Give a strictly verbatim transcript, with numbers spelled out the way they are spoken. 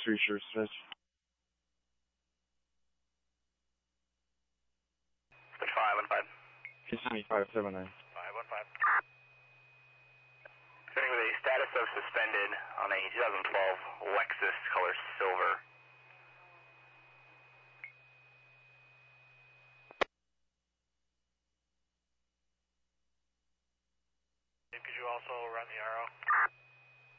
three sure stretch. five one five. five seven nine. five one five. Starting with a status of suspended on a twenty twelve Lexus color silver. Could you also run the R O?